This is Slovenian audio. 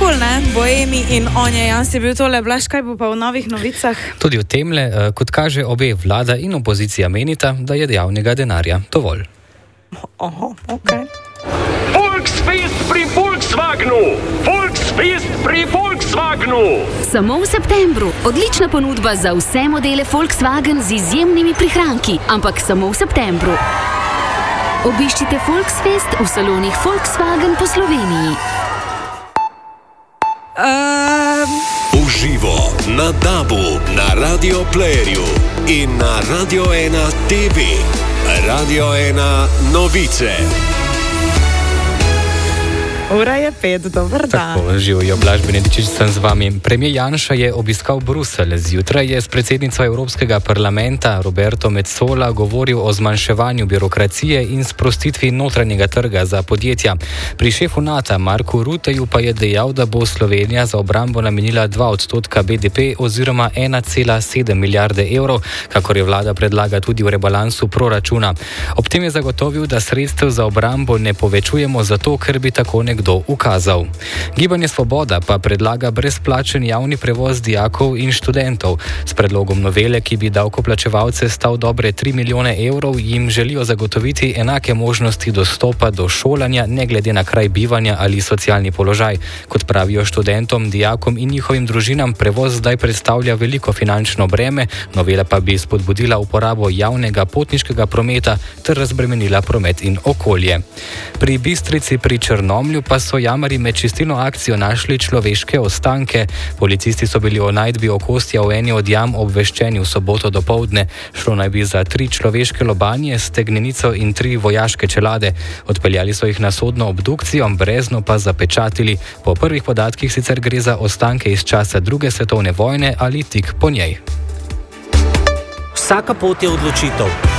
kul, ne? Boemi in on je Jans je bil tole. Blaž, kaj bo pa v novih novicah? Tudi v temle, kot kaže, obe vlada in opozicija menita, da je javnega denarja dovolj. Oho, okej. Volksfest pri Volkswagenu! Volksfest pri Volkswagenu! Samo v septembru. Odlična ponudba za vse modele Volkswagen z izjemnimi prihranki, ampak samo v septembru. Obiščite Volksfest v salonih Volkswagen po Sloveniji. Uživo na DAB-u, na Radio Playerju in na Radio 1 TV. Radio 1 novice. Ura je 5, dober dan. Tako, živijo, Blaž Benedičič sem z vami. Premijer Janša je obiskal Bruselj. Zjutraj je s predsednico Evropskega parlamenta Roberto Metsola govoril o zmanjševanju birokracije in sprostitvi notranjega trga za podjetja. Pri šefu NATO Marku Rutteju pa je dejal, da bo Slovenija za obrambo namenila 2% BDP oziroma 1,7 milijarde evrov, kakor je vlada predlaga tudi v rebalansu proračuna. Ob tem je zagotovil, da sredstev za obrambo ne povečujemo zato, ker bi tako nekdo ukazal. Gibanje Svoboda pa predlaga brezplačen javni prevoz dijakov in študentov. S predlogom novele, ki bi davkoplačevalce stal dobre 3 milijone evrov, jim želijo zagotoviti enake možnosti dostopa do šolanja, ne glede na kraj bivanja ali socialni položaj. Kot pravijo študentom, dijakom in njihovim družinam, prevoz zdaj predstavlja veliko finančno breme, novela pa bi spodbudila uporabo javnega potniškega prometa ter razbremenila promet in okolje. Pri Bistrici pri Črnomlju pa so jamarji med čistilno akcijo našli človeške ostanke. Policisti so bili o najdbi okostja v eni od jam obveščeni v soboto dopoldne. Šlo naj bi za 3 človeške lobanje, stegnenico in 3 vojaške čelade. Odpeljali so jih na sodno obdukcijo, brezno pa zapečatili. Po prvih podatkih sicer gre za ostanke iz časa 2. svetovne vojne ali tik po njej. Vsaka pot je odločitev.